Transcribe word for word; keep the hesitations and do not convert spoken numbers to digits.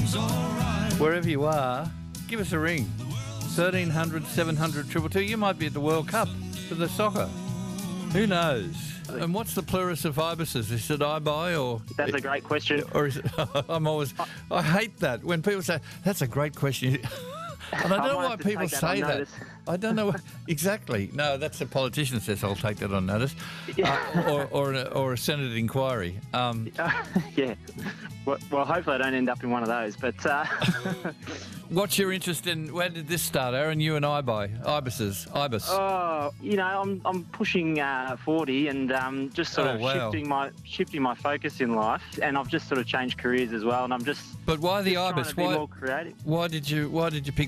Wherever you are, give us a ring. thirteen hundred, seven hundred, two two two. You might be at the World Cup for the soccer. Who knows? And what's the plurus of ibises? Is it ibi or... That's a great question. Or is it... I'm always... I hate that. When people say, that's a great question. And I don't I know might why have to people take that say on that. notice. I don't know. What, exactly. No, that's a politician says, I'll take that on notice. Yeah. Uh, or, or, a, or a Senate inquiry. Um, yeah. Well, well, hopefully I don't end up in one of those. But uh... what's your interest in... Where did this start, Aaron? You and ibi, ibises, ibis. Oh, you know, I'm I'm pushing uh, forty and um, just sort Oh, of wow. shifting my shifting my focus in life, and I've just sort of changed careers as well, and I'm just But why the just trying ibis? to be Why, more creative. why did you Why did you pick